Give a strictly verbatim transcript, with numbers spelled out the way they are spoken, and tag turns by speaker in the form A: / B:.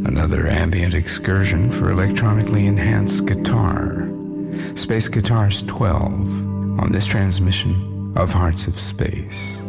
A: Another ambient excursion for electronically enhanced guitar. Space Guitars twelve on this transmission of Hearts of Space.